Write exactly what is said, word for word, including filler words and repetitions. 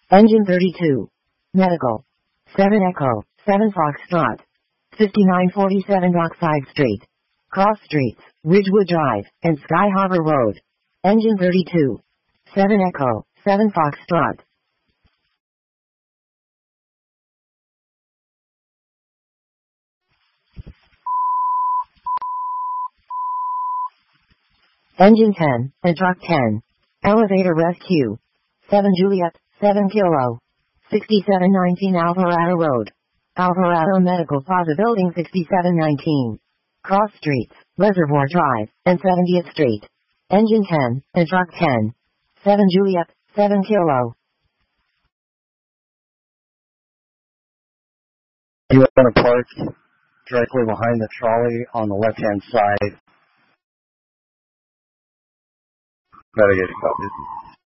Engine thirty-two. Medical. seven Echo, seven Foxtrot. fifty-nine forty-seven Dockside Street. Cross Streets, Ridgewood Drive, and Sky Harbor Road. Engine thirty-two. seven Echo, seven Foxtrot. Engine ten, and Truck ten. Elevator Rescue. seven Juliet, seven Kilo. sixty-seven nineteen Alvarado Road. Alvarado Medical Plaza Building sixty-seven nineteen. Cross Streets, Reservoir Drive, and seventieth Street. Engine ten, and Truck ten. seven Juliet, seven Kilo. You want to park directly behind the trolley on the left-hand side. Better get a copy.